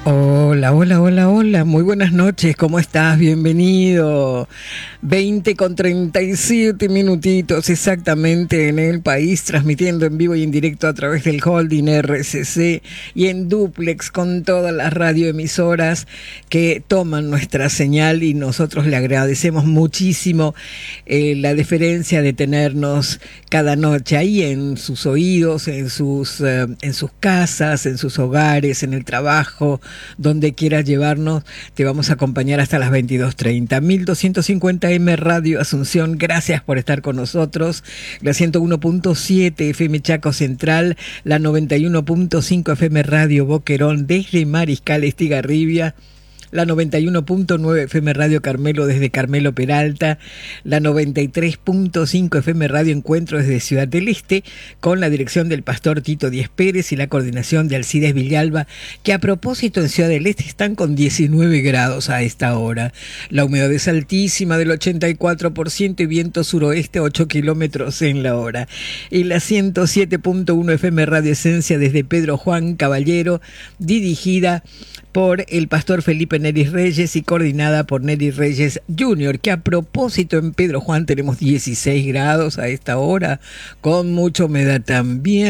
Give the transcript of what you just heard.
Hola, hola, hola, hola, muy buenas noches, ¿cómo estás? Bienvenido. 20:37 minutitos exactamente en el país, transmitiendo en vivo y en directo a través del Holding RCC y en duplex con todas las radioemisoras que toman nuestra señal, y nosotros le agradecemos muchísimo la deferencia de tenernos cada noche ahí en sus oídos, en sus casas, en sus hogares, en el trabajo, donde quieras llevarnos. Te vamos a acompañar hasta las 22:30. 1250M Radio Asunción, gracias por estar con nosotros. La 101.7 FM Chaco Central, la 91.5 FM Radio Boquerón desde Mariscal Estigarribia, la 91.9 FM Radio Carmelo desde Carmelo Peralta, la 93.5 FM Radio Encuentro desde Ciudad del Este, con la dirección del pastor Tito Díez Pérez y la coordinación de Alcides Villalba, que a propósito en Ciudad del Este están con 19 grados a esta hora. La humedad es altísima, del 84%, y viento suroeste 8 kilómetros en la hora. Y la 107.1 FM Radio Esencia desde Pedro Juan Caballero, dirigida por el pastor Felipe Neris Reyes y coordinada por Neris Reyes Jr., que a propósito en Pedro Juan tenemos 16 grados a esta hora, con mucha humedad también.